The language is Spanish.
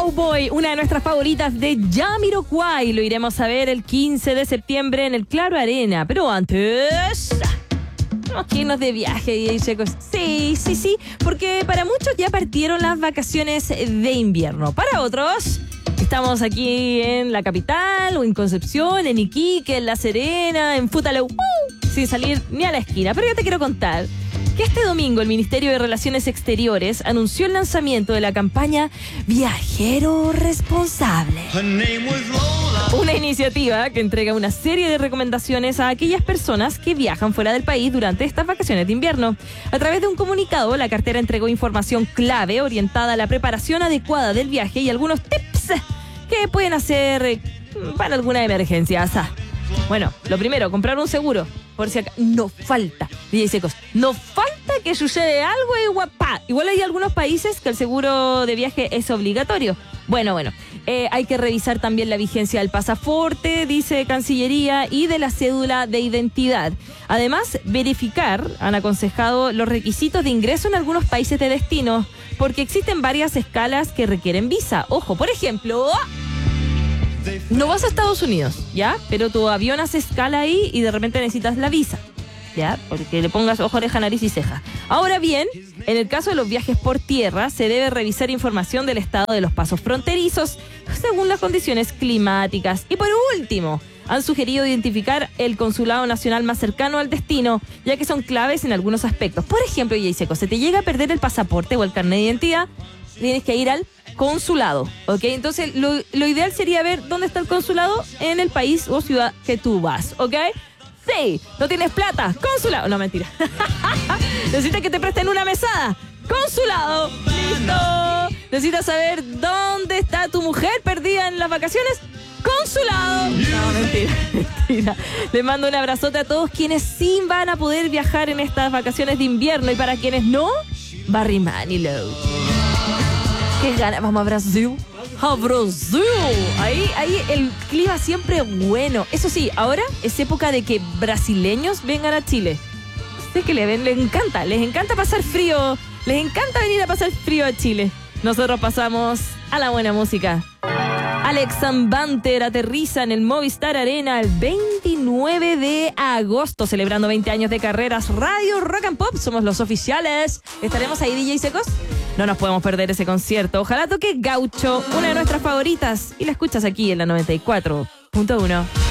Cowboy, una de nuestras favoritas de Jamiroquai. Lo iremos a ver el 15 de septiembre en el Claro Arena. Pero antes, tenemos que irnos de viaje, chicos. Sí, porque para muchos ya partieron las vacaciones de invierno. Para otros, estamos aquí en la capital, o en Concepción, en Iquique, en La Serena, en Futale, sin salir ni a la esquina. Pero yo te quiero contar que este domingo el Ministerio de Relaciones Exteriores anunció el lanzamiento de la campaña Viajero Responsable. Una iniciativa que entrega una serie de recomendaciones a aquellas personas que viajan fuera del país durante estas vacaciones de invierno. A través de un comunicado, la cartera entregó información clave orientada a la preparación adecuada del viaje y algunos tips que pueden hacer para alguna emergencia. Bueno, lo primero, comprar un seguro. Por si acá, no falta, DJ Secos, no falta que sucede algo y guapá. Igual hay algunos países que el seguro de viaje es obligatorio. Bueno, hay que revisar también la vigencia del pasaporte, dice Cancillería, y de la cédula de identidad. Además, verificar, han aconsejado, los requisitos de ingreso en algunos países de destino, porque existen varias escalas que requieren visa. Ojo, por ejemplo, no vas a Estados Unidos, ¿ya? Pero tu avión hace escala ahí y de repente necesitas la visa, ¿ya? Porque le pongas ojo, oreja, nariz y ceja. Ahora bien, en el caso de los viajes por tierra, se debe revisar información del estado de los pasos fronterizos según las condiciones climáticas. Y por último, han sugerido identificar el consulado nacional más cercano al destino, ya que son claves en algunos aspectos. Por ejemplo, Jayseco, se te llega a perder el pasaporte o el carnet de identidad, tienes que ir al consulado, ¿ok? Entonces, lo ideal sería ver dónde está el consulado en el país o ciudad que tú vas, ¿ok? Sí, no tienes plata, consulado. No, mentira. Necesitas que te presten una mesada, consulado. Listo. Necesitas saber dónde está tu mujer perdida en las vacaciones, consulado. No, mentira. Les mando un abrazote a todos quienes sí van a poder viajar en estas vacaciones de invierno, y para quienes no, Barry Manilow. ¡Qué ganas! Vamos a Brasil. ¡A Brasil! Ahí el clima siempre bueno. Eso sí, ahora es época de que brasileños vengan a Chile. Sé que les encanta pasar frío. Les encanta venir a pasar frío a Chile. Nosotros pasamos a la buena música. Alex Banter aterriza en el Movistar Arena el 29 de agosto, celebrando 20 años de carreras. Radio Rock and Pop, somos los oficiales. ¿Estaremos ahí, DJ Secos? No nos podemos perder ese concierto. Ojalá toque Gaucho, una de nuestras favoritas, y la escuchas aquí en la 94.1.